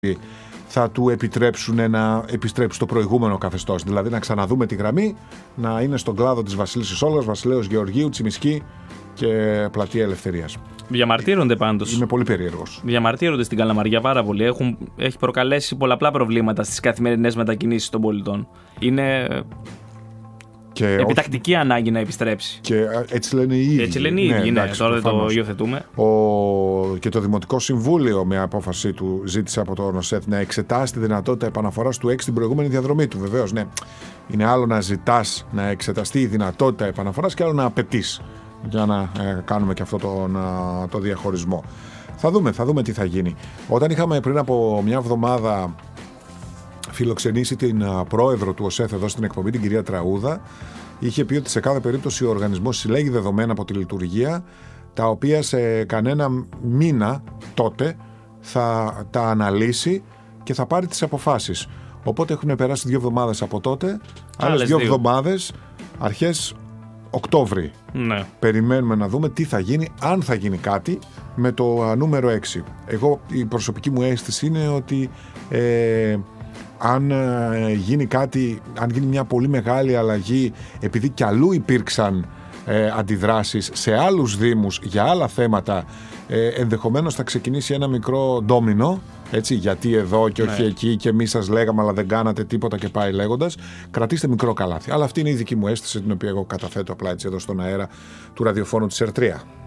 θα του επιτρέψουν να επιστρέψει στο προηγούμενο καθεστώς. Δηλαδή να ξαναδούμε τη γραμμή, να είναι στον κλάδο της Βασίλισσης Όλγας, Βασιλέως Γεωργίου, Τσιμισκή και Πλατεία Ελευθερίας. Διαμαρτύρονται πάντως. Είμαι πολύ περίεργος. Διαμαρτύρονται στην Καλαμαριά πάρα πολύ. Έχει προκαλέσει πολλαπλά προβλήματα στις καθημερινές μετακινήσεις των πολιτών. Είναι επιτακτική ανάγκη να επιστρέψει. Και έτσι λένε οι ίδιοι. Έτσι λένε οι ίδιοι, εντάξει, τώρα δεν το υιοθετούμε. Και το Δημοτικό Συμβούλιο με απόφαση του ζήτησε από το ΝΟΣΕΘ να εξετάσει τη δυνατότητα επαναφοράς του 6 στην προηγούμενη διαδρομή του. Βεβαίως, ναι. Είναι άλλο να ζητάς να εξεταστεί η δυνατότητα επαναφοράς και άλλο να απαιτείς, για να κάνουμε και αυτό το διαχωρισμό. Θα δούμε τι θα γίνει. Όταν είχαμε πριν από μια εβδομάδα φιλοξενήσει την πρόεδρο του ΟΣΕΘ εδώ στην εκπομπή, την κυρία Τραούδα, είχε πει ότι σε κάθε περίπτωση ο οργανισμός συλλέγει δεδομένα από τη λειτουργία, τα οποία σε κανένα μήνα τότε θα τα αναλύσει και θα πάρει τις αποφάσεις. Οπότε έχουν περάσει 2 εβδομάδες από τότε, άλλες 2 εβδομάδες, αρχές Οκτώβρη. Ναι. Περιμένουμε να δούμε τι θα γίνει, αν θα γίνει κάτι με το νούμερο 6. Η προσωπική μου αίσθηση είναι ότι αν γίνει κάτι, αν γίνει μια πολύ μεγάλη αλλαγή, επειδή κι αλλού υπήρξαν αντιδράσεις σε άλλους δήμους για άλλα θέματα, ενδεχομένως θα ξεκινήσει ένα μικρό ντόμινο, έτσι, γιατί εδώ και όχι εκεί και εμείς σας λέγαμε αλλά δεν κάνατε τίποτα και πάει λέγοντας. Κρατήστε μικρό καλάθι. Αλλά αυτή είναι η δική μου αίσθηση, την οποία εγώ καταθέτω απλά έτσι εδώ στον αέρα του ραδιοφώνου της ΕΡΤΡΙΑ.